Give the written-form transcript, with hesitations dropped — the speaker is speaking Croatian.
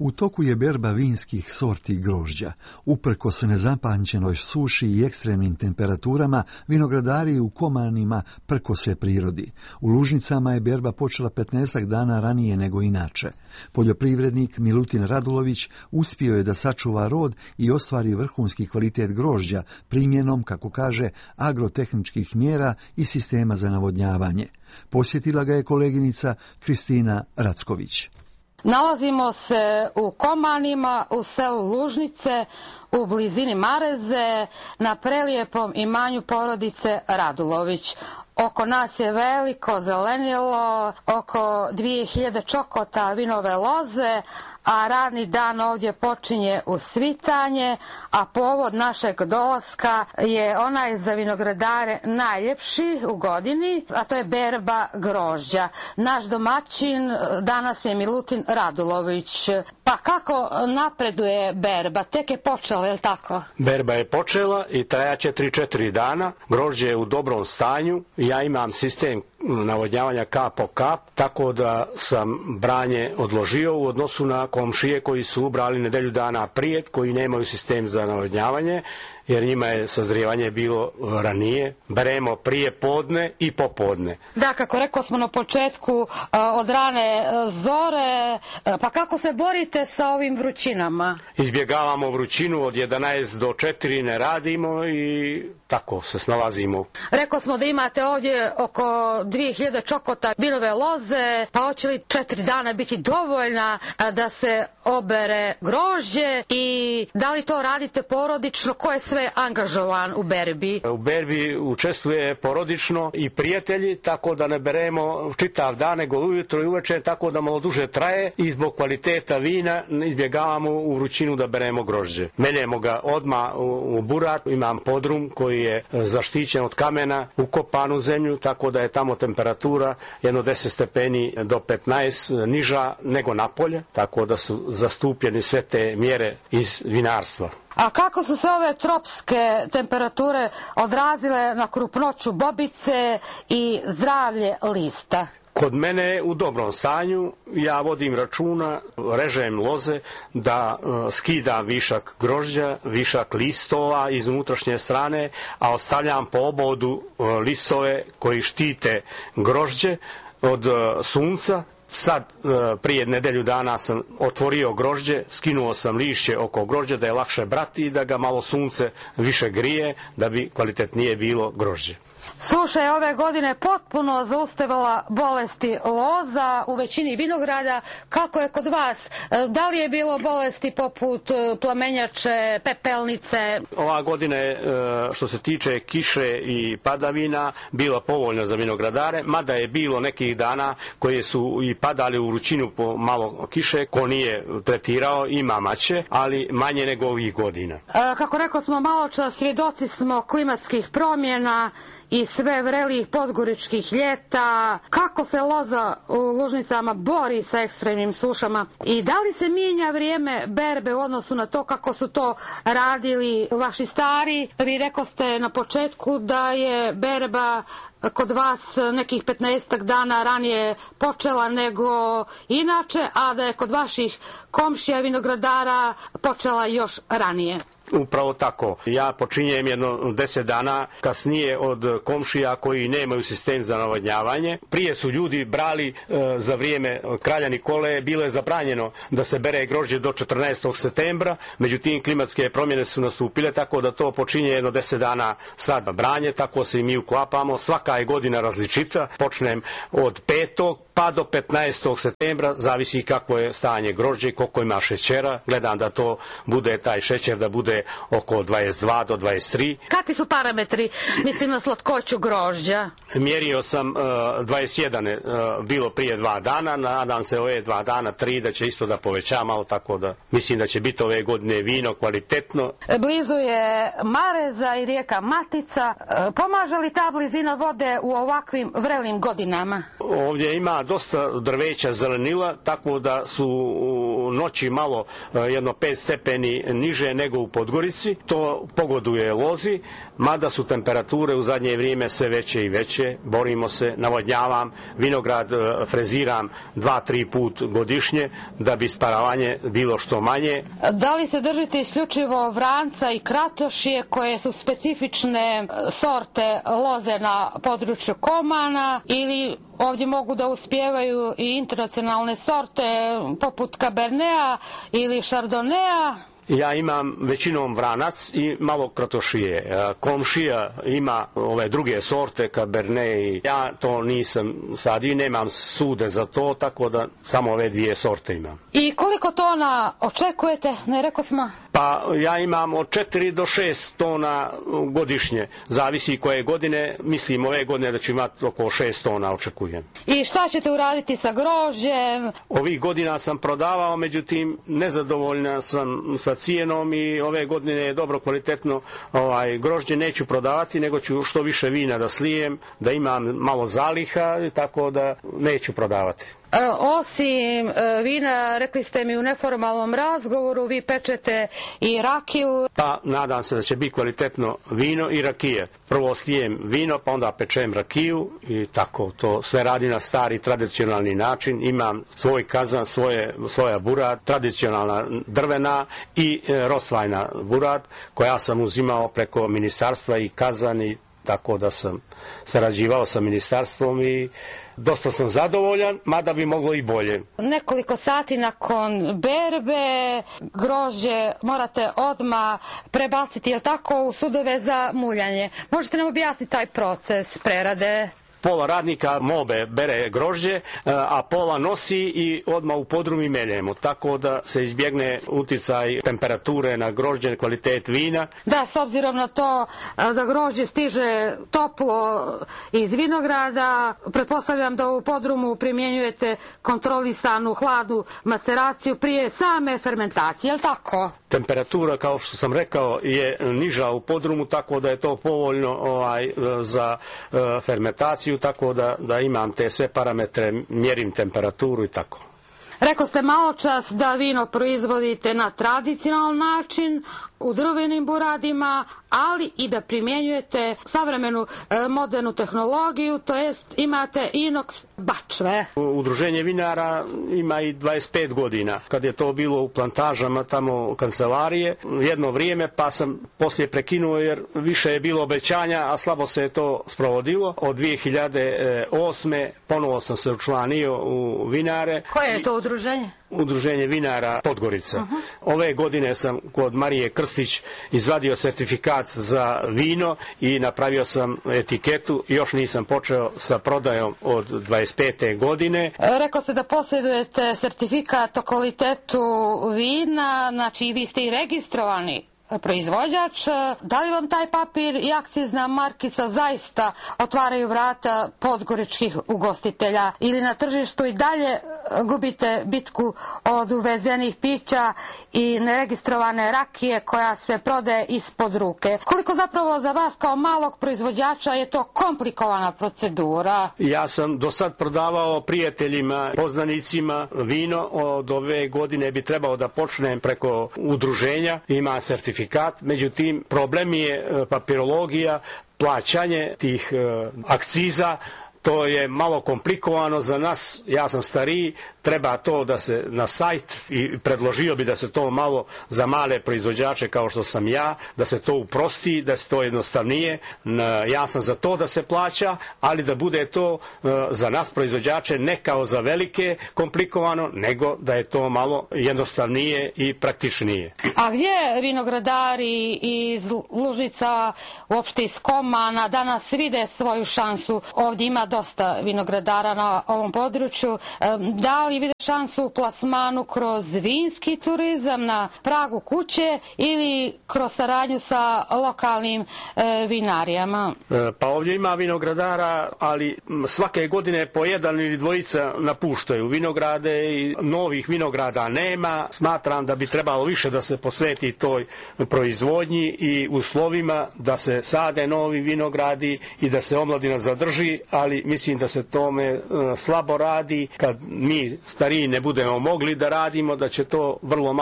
U toku je berba vinskih sorti grožđa. Uprkos nezapamćenoj suši i ekstremnim temperaturama, vinogradari u Komanima prkose prirodi. U Lužnicama je berba počela 15 dana ranije nego inače. Poljoprivrednik Milutin Radulović uspio je da sačuva rod i ostvari vrhunski kvalitet grožđa primjenom, kako kaže, agrotehničkih mjera i sistema za navodnjavanje. Posjetila ga je koleginica Kristina Racković. Nalazimo se u Komanima, u selu Lužnice, u blizini Mareze, na prelijepom imanju porodice Radulović. Oko nas je veliko zelenilo, oko 2000 čokota vinove loze, a radni dan ovdje počinje u svitanje, a povod našeg dolaska je onaj za vinogradare najljepši u godini, a to je berba grožđa. Naš domaćin danas je Milutin Radulović. Pa kako napreduje berba? Tek je počela, je li tako? Berba je počela i trajaće 3-4 dana. Grožđe je u dobrom stanju. Ja imam sistem navodnjavanja kap po kap, tako da sam branje odložio u odnosu na komšije koji su ubrali nedelju dana prije, koji nemaju sistem za navodnjavanje, jer njima je sazrijevanje bilo ranije. Beremo prije podne i popodne. Da, kako rekao smo na početku, od rane zore, pa kako se borite sa ovim vrućinama? Izbjegavamo vrućinu, od 11 do 4 ne radimo i tako se snalazimo. Rekao smo da imate ovdje oko 2000 čokota vinove loze, pa hoće li 4 dana biti dovoljna da se obere grožđe i da li to radite porodično? Ko je sve angažovan u berbi? U berbi učestvuje porodično i prijatelji, tako da ne beremo čitav dan, nego ujutro i uveče, tako da malo duže traje i zbog kvaliteta vina izbjegavamo u vrućinu da beremo grožđe. Meljemo ga odmah u burat, imam podrum koji je zaštićen od kamena, ukopan u zemlju, tako da je tamo temperatura jedno 10 stepeni do 15 niža nego napolje, tako da su zastupljeni sve te mjere iz vinarstva. A kako su se ove tropske temperature odrazile na krupnoću bobice i zdravlje lista? Kod mene u dobrom stanju, ja vodim računa, režem loze da skidam višak grožđa, višak listova iz unutrašnje strane, a ostavljam po obodu listove koji štite grožđe od sunca. Sad, prije nedelju dana sam otvorio grožđe, skinuo sam lišće oko grožđa da je lakše brati i da ga malo sunce više grije, da bi kvalitetnije bilo grožđe. Suša je ove godine potpuno zaustavila bolesti loza u većini vinograda. Kako je kod vas? Da li je bilo bolesti poput plamenjače, pepelnice? Ova godina je, što se tiče kiše i padavina, bila povoljna za vinogradare, mada je bilo nekih dana koje su i padali u vrućinu po malo kiše. Ko nije tretirao, ima maće, ali manje nego ovih godina. Kako rekao smo malo čas, svjedoci smo klimatskih promjena i sve vrelijih podgoričkih ljeta. Kako se loza u Lužnicama bori sa ekstremnim sušama i da li se mijenja vrijeme berbe u odnosu na to kako su to radili vaši stari? Vi rekoste na početku da je berba kod vas nekih 15 dana ranije počela nego inače, a da je kod vaših komšija vinogradara počela još ranije. Upravo tako. Ja počinjem jedno 10 dana kasnije od komšija koji nemaju sistem za navodnjavanje. Prije su ljudi brali za vrijeme kralja Nikole, bilo je zabranjeno da se bere grožđe do 14. septembra, međutim klimatske promjene su nastupile, tako da to počinje jedno 10 dana sad branje, tako se i mi uklapamo. Svaka je godina različita, počnem od 5. pa do 15. septembra, zavisi kako je stanje grožđe i koliko ima šećera. Gledam da to bude, taj šećer da bude oko 22 do 23. Kakvi su parametri, mislim na slatkoću grožđa? Mjerio sam 21 bilo prije 2 dana, nadam se ove 2 dana, 3 da će isto da poveća malo, tako da mislim da će biti ove godine vino kvalitetno. Blizu je Mareza i rijeka Matica. Pomaže li ta blizina vode u ovakvim vrelim godinama? Ovdje ima dosta drveća zelenila, tako da su noći malo jedno 5 stepeni niže nego u Podgorici. To pogoduje lozi, mada su temperature u zadnje vrijeme sve veće i veće. Borimo se, navodnjavam, vinograd freziram 2-3 put godišnje da bi sparavanje bilo što manje. Da li se držite isključivo vranca i kratošije koje su specifične sorte loze na području Komana, ili ovdje mogu da uspijevaju i internacionalne sorte poput Cabernea ili Chardonnaya? Ja imam većinom vranac i malo kratošije. Komšija ima ove druge sorte, Cabernet, i ja to nisam sadio, nemam sude za to, tako da samo ove dvije sorte imam. I koliko tona očekujete, ne rekao smo? Pa ja imam od 4 do 6 tona godišnje, zavisi koje godine, mislim ove godine da ću imati oko 6 tona, očekujem. I šta ćete uraditi sa grožđem? Ovih godina sam prodavao, međutim nezadovoljna sam sa cijenom i ove godine je dobro kvalitetno grožđe neću prodavati, nego ću što više vina da slijem, da imam malo zaliha, tako da neću prodavati. Osim vina, rekli ste mi u neformalnom razgovoru, vi pečete i rakiju. Pa nadam se da će biti kvalitetno vino i rakije. Prvo slijem vino, pa onda pečem rakiju i tako to sve radi na stari tradicionalni način. Imam svoj kazan, svoja burad, tradicionalna drvena i rosvajna burad koja sam uzimao preko ministarstva i kazan, i tako da sam sarađivao sa ministarstvom i dosta sam zadovoljan, mada bi moglo i bolje. Nekoliko sati nakon berbe grožđe morate odmah prebaciti, je li tako, u sudove za muljanje. Možete nam objasniti taj proces prerade? Pola radnika mobe bere grožđe, a pola nosi i odmah u podrumi meljemo, tako da se izbjegne uticaj temperature na grožđe, kvalitet vina. Da, s obzirom na to da grožđe stiže toplo iz vinograda, pretpostavljam da u podrumu primjenjujete kontrolisanu hladnu maceraciju prije same fermentacije, je li tako? Temperatura, kao što sam rekao, je niža u podrumu, tako da je to povoljno za fermentaciju, tako da imam te sve parametre, mjerim temperaturu i tako. Rekao ste malo čas da vino proizvodite na tradicionalan način, u drvenim buradima, ali i da primjenjujete savremenu modernu tehnologiju, to jest imate inox bačve. Udruženje vinara ima i 25 godina. Kad je to bilo u plantažama tamo kancelarije, jedno vrijeme, pa sam poslije prekinuo jer više je bilo obećanja, a slabo se je to sprovodilo. Od 2008. ponovo sam se učlanio u vinare. Koje je to udruženje? Udruženje vinara Podgorica. Ove godine sam kod Marije Krstić izvadio sertifikat za vino i napravio sam etiketu. Još nisam počeo sa prodajom od 25. godine. Rekao ste da posjedujete sertifikat o kvalitetu vina, znači vi ste i registrovani proizvođač. Da li vam taj papir i akcizna markica zaista otvaraju vrata podgoričkih ugostitelja, ili na tržištu i dalje gubite bitku od uvezenih pića i neregistrovane rakije koja se prodaje ispod ruke? Koliko zapravo za vas kao malog proizvođača je to komplikovana procedura? Ja sam do sad prodavao prijateljima, poznanicima vino. Od ove godine bi trebao da počnem preko udruženja, ima sertifikat. Međutim, problem je papirologija, plaćanje tih akciza. To je malo komplikovano za nas, ja sam stariji, treba to da se na sajt, i predložio bi da se to malo za male proizvođače kao što sam ja, da se to uprosti, da se to jednostavnije. Ja sam za to da se plaća, ali da bude to za nas proizvođače ne kao za velike komplikovano, nego da je to malo jednostavnije i praktičnije. A gdje vinogradari iz Lužica, uopšte iz Komana, danas vide svoju šansu? Ovdje ima dosta vinogradara na ovom području. Da li vide šansu u plasmanu kroz vinski turizam na pragu kuće ili kroz saradnju sa lokalnim vinarijama? Pa ovdje ima vinogradara, ali svake godine po jedan ili dvojica napuštaju vinograde i novih vinograda nema. Smatram da bi trebalo više da se posveti toj proizvodnji i uslovima da se sade novi vinogradi i da se omladina zadrži, ali ali mislim da se tome slabo radi. Kad mi stariji ne budemo mogli da radimo, da će to vrlo